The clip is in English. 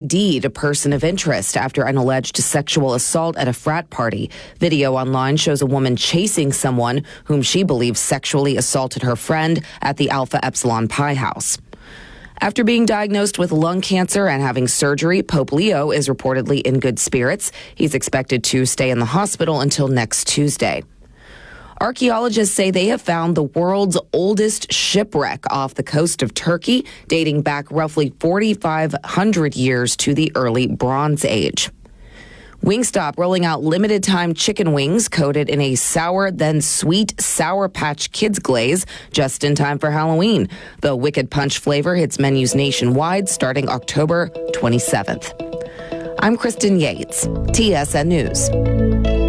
ID'd a person of interest after an alleged sexual assault at a frat party. Video online shows a woman chasing someone whom she believes sexually assaulted her friend at the Alpha Epsilon Pi house. After being diagnosed with lung cancer and having surgery, Pope Leo is reportedly in good spirits. He's expected to stay in the hospital until next Tuesday. Archaeologists say they have found the world's oldest shipwreck off the coast of Turkey, dating back roughly 4,500 years to the early Bronze Age. Wingstop rolling out limited-time chicken wings coated in a sour then sweet Sour Patch Kids glaze just in time for Halloween. The Wicked Punch flavor hits menus nationwide starting October 27th. I'm Kristen Yates, TSN News.